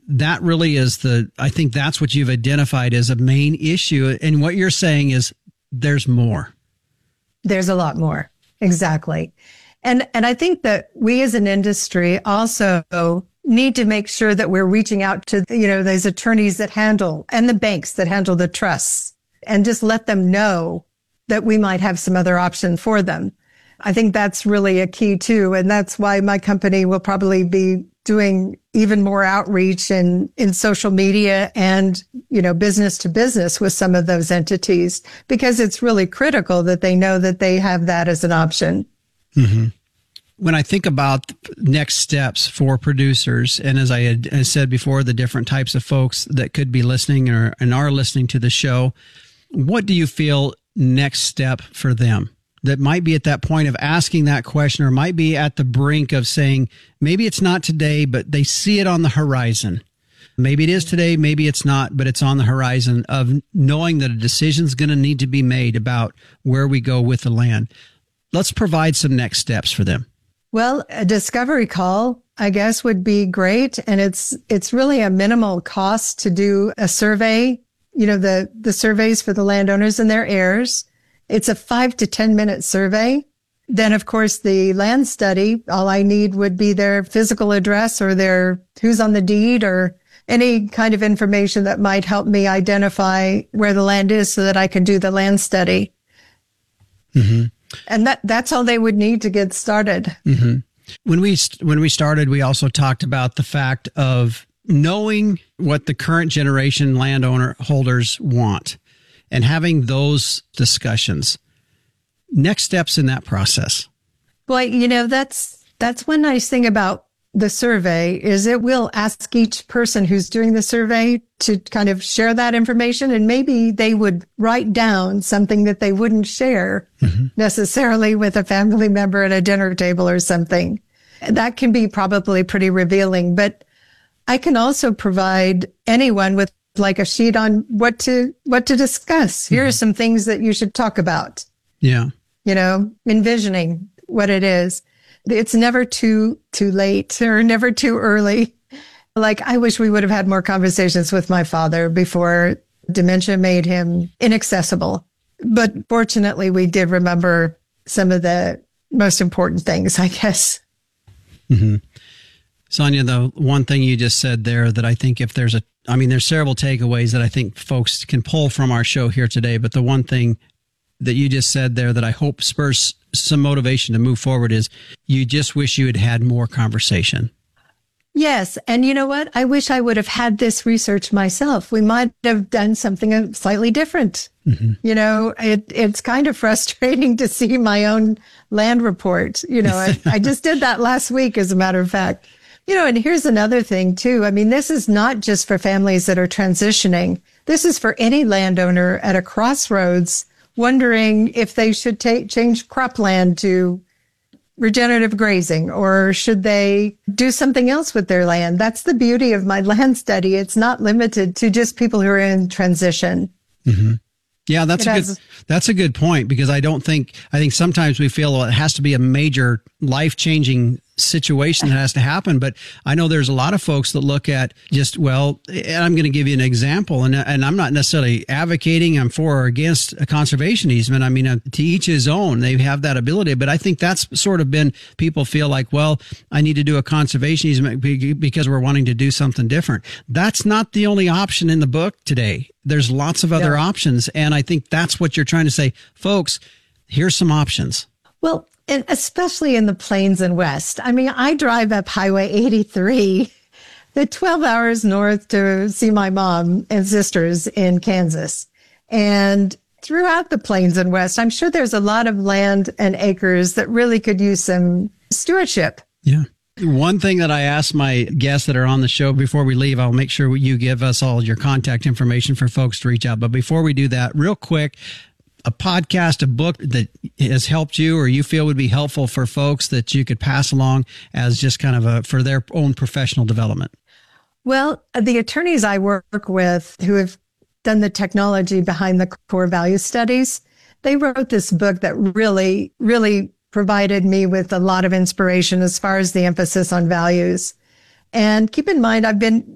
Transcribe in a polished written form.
that really is I think that's what you've identified as a main issue. And what you're saying is there's more. There's a lot more. Exactly. And I think that we as an industry also need to make sure that we're reaching out to, those attorneys that handle and the banks that handle the trusts, and just let them know that we might have some other option for them. I think that's really a key too. And that's why my company will probably be doing even more outreach in social media and, business to business with some of those entities, because it's really critical that they know that they have that as an option. Mm-hmm. When I think about next steps for producers, and as I had said before, the different types of folks that could be listening and are listening to the show, what do you feel next step for them that might be at that point of asking that question, or might be at the brink of saying, maybe it's not today, but they see it on the horizon? Maybe it is today, maybe it's not, but it's on the horizon of knowing that a decision is going to need to be made about where we go with the land. Let's provide some next steps for them. Well, a discovery call, I guess, would be great. And it's really a minimal cost to do a survey, the surveys for the landowners and their heirs. It's a 5 to 10 minute survey. Then, of course, the land study, all I need would be their physical address or their who's on the deed or any kind of information that might help me identify where the land is so that I can do the land study. Mm-hmm. And that's all they would need to get started. Mm-hmm. When we started, we also talked about the fact of knowing what the current generation landowner holders want and having those discussions. Next steps in that process. Well, that's one nice thing about the survey is it will ask each person who's doing the survey to kind of share that information, and maybe they would write down something that they wouldn't share necessarily with a family member at a dinner table or something. That can be probably pretty revealing, but I can also provide anyone with like a sheet on what to discuss. Here are some things that you should talk about. Yeah. Envisioning what it is. It's never too late or never too early. Like, I wish we would have had more conversations with my father before dementia made him inaccessible. But fortunately, we did remember some of the most important things, I guess. Mm-hmm. Sonia, the one thing you just said there that I think there's several takeaways that I think folks can pull from our show here today. But the one thing that you just said there that I hope spurs some motivation to move forward is you just wish you had had more conversation. Yes. And you know what? I wish I would have had this research myself. We might have done something slightly different. Mm-hmm. It's kind of frustrating to see my own land report. I just did that last week, as a matter of fact. And here's another thing too. I mean, this is not just for families that are transitioning. This is for any landowner at a crossroads wondering if they should change cropland to regenerative grazing, or should they do something else with their land? That's the beauty of my land study. It's not limited to just people who are in transition. Mm-hmm. Yeah, that's a good point, because I think sometimes we feel it has to be a major life-changing situation that has to happen. But I know there's a lot of folks that look at just, and I'm going to give you an example, and I'm not necessarily advocating I'm for or against a conservation easement. I mean, to each his own, they have that ability. But I think that's sort of been, people feel like, I need to do a conservation easement because we're wanting to do something different. That's not the only option in the book today. There's lots of other options. And I think that's what you're trying to say, folks, here's some options. Well, and especially in the Plains and West. I mean, I drive up Highway 83, the 12 hours north to see my mom and sisters in Kansas. And throughout the Plains and West, I'm sure there's a lot of land and acres that really could use some stewardship. Yeah. One thing that I ask my guests that are on the show before we leave, I'll make sure you give us all your contact information for folks to reach out. But before we do that, real quick, a podcast, a book that has helped you or you feel would be helpful for folks that you could pass along as just kind of for their own professional development? Well, the attorneys I work with who have done the technology behind the core value studies, they wrote this book that really, really provided me with a lot of inspiration as far as the emphasis on values. And keep in mind, I've been